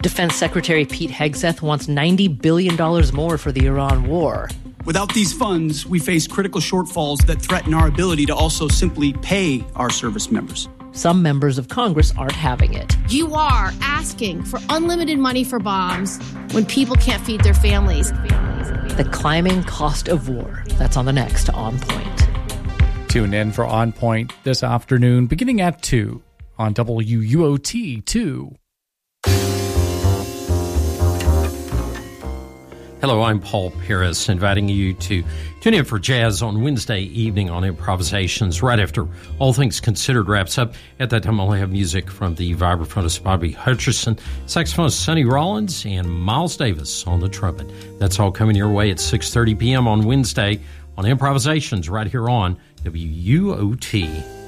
Defense Secretary Pete Hegseth wants $90 billion more for the Iran war. Without these funds, we face critical shortfalls that threaten our ability to also simply pay our service members. Some members of Congress aren't having it. You are asking for unlimited money for bombs when people can't feed their families. The climbing cost of war. That's on the next On Point. Tune in for On Point this afternoon, beginning at 2 on WUOT 2. Hello, I'm Paul Paris, inviting you to tune in for jazz on Wednesday evening on Improvisations, right after All Things Considered wraps up. At that time, I'll have music from the vibraphonist Bobby Hutcherson, saxophonist Sonny Rollins, and Miles Davis on the trumpet. That's all coming your way at 6:30 p.m. on Wednesday on Improvisations, right here on WUOT.